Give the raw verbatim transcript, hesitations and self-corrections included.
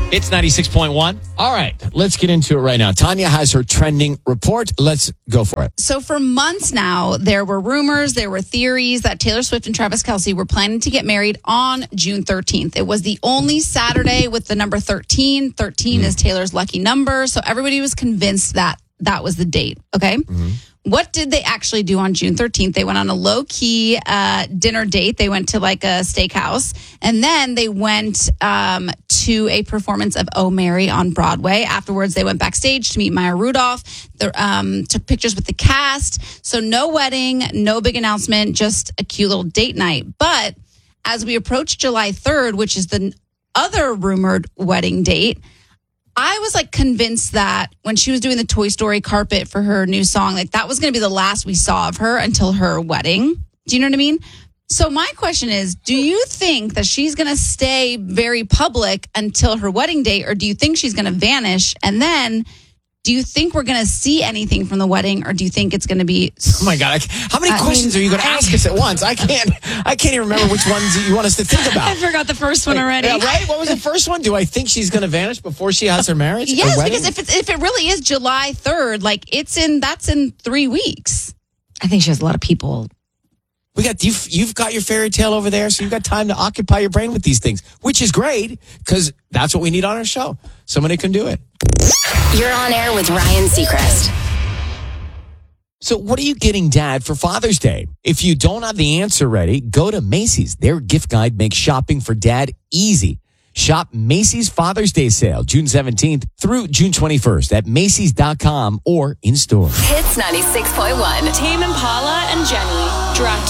It's ninety-six point one. All right, let's get into it right now. Tanya has her trending report. Let's go for it. So for months now, there were rumors, there were theories that Taylor Swift and Travis Kelce were planning to get married on June thirteenth. It was the only Saturday with the number thirteen. thirteen mm. is Taylor's lucky number. So everybody was convinced that that was the date. Okay. Mm-hmm. What did they actually do on June thirteenth? They went on a low-key uh, dinner date. They went to like a steakhouse. And then they went um, to a performance of Oh Mary on Broadway. Afterwards, they went backstage to meet Maya Rudolph. They um, took pictures with the cast. So no wedding, no big announcement, just a cute little date night. But as we approach July third, which is the other rumored wedding date, I was like convinced that when she was doing the Toy Story carpet for her new song, like that was going to be the last we saw of her until her wedding. Do you know what I mean? So my question is, do you think that she's going to stay very public until her wedding date, or do you think she's going to vanish? And then do you think we're going to see anything from the wedding, or do you think it's going to be... Oh my God. How many I questions mean, are you going to ask us at once? I can't I can't even remember which ones you want us to think about. I forgot the first one already. Yeah, right? What was the first one? Do I think she's going to vanish before she has her marriage? Yes, because if, it's, if it really is July third, like it's in, that's in three weeks. I think she has a lot of people. We got you've, you've got your fairy tale over there, so you've got time to occupy your brain with these things, which is great because that's what we need on our show. Somebody can do it. You're on air with Ryan Seacrest. So what are you getting, Dad, for Father's Day? If you don't have the answer ready, go to Macy's. Their gift guide makes shopping for Dad easy. Shop Macy's Father's Day sale, June seventeenth through June twenty-first at Macy's dot com or in store. Hits ninety-six point one. Tame Impala and Jenny, Dracula.